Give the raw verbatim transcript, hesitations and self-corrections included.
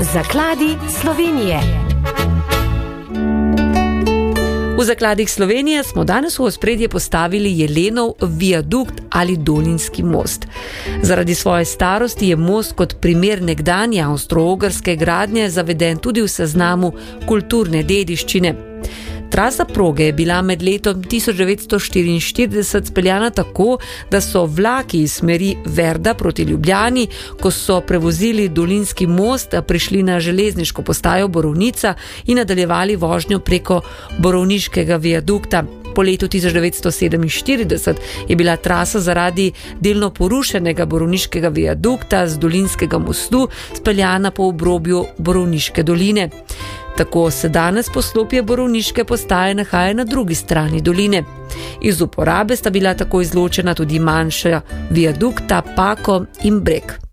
Zakladi Slovenije. V Zakladih Slovenije smo danes v ospredje postavili Jelenov viadukt ali Dolinski most. Zaradi svoje starosti je most kot primer nekdanje avstro-ogrske gradnje zaveden tudi v seznamu kulturne dediščine. Trasa proge je bila med letom tisoč devetsto štiriinštirideset speljana tako, da so vlaki iz smeri Verda proti Ljubljani, ko so prevozili Dolinski most, prišli na železniško postajo Borovnica in nadaljevali vožnjo preko Borovniškega viadukta. Po letu tisoč devetsto sedeminštirideset je bila trasa zaradi delno porušenega Borovniškega viadukta z Dolinskega mostu speljana po obrobju Borovniške doline. Tako se danes poslopje Borovniške postaje nahaja na drugi strani doline. Iz uporabe sta bila tako izločena tudi manjša viadukta Pako in Breg.